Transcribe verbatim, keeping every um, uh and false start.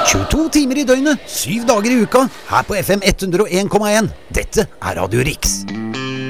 tjueto timer i døgnet, syv dager i uka, her på F M hundre og en komma en. Dette er Radio Riks.